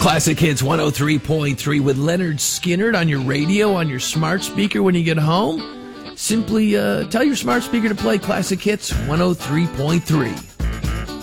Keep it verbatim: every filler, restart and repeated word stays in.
Classic Hits one oh three point three with Leonard Skinner on your radio, on your smart speaker when you get home. Simply uh, tell your smart speaker to play Classic Hits one oh three point three.